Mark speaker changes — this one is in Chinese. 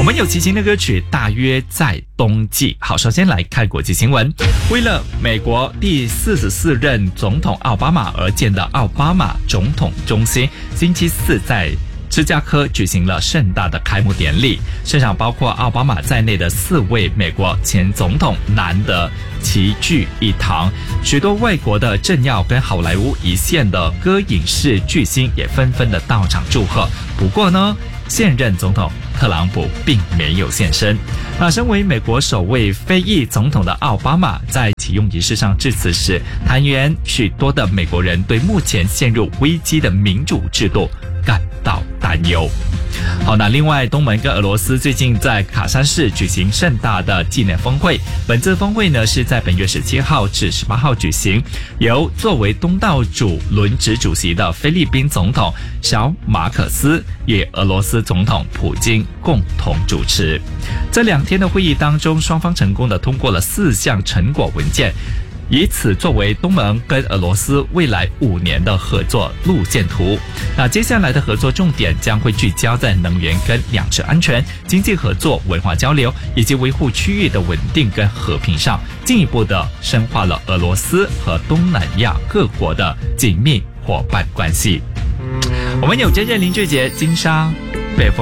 Speaker 1: 我们有齐秦的歌曲大约在冬季。好，首先来看国际新闻。为了美国第44任总统奥巴马而建的奥巴马总统中心星期四在芝加哥举行了盛大的开幕典礼，现场包括奥巴马在内的4位美国前总统难得齐聚一堂，许多外国的政要跟好莱坞一线的歌影视巨星也纷纷的到场祝贺。不过呢，现任总统特朗普并没有现身。那身为美国首位非裔总统的奥巴马在启用仪式上致辞时，坦言许多的美国人对目前陷入危机的民主制度感到担忧。好，那另外东盟跟俄罗斯最近在卡山市举行盛大的纪念峰会，本次峰会呢是在本月17号至18号举行，由作为东道主轮值主席的菲律宾总统小马可斯与俄罗斯总统普京共同主持。这2天的会议当中，双方成功的通过了4项成果文件，以此作为东盟跟俄罗斯未来5年的合作路线图。那接下来的合作重点将会聚焦在能源跟粮食安全、经济合作、文化交流以及维护区域的稳定跟和平上，进一步的深化了俄罗斯和东南亚各国的紧密伙伴关系。我们有真正林俊杰金沙。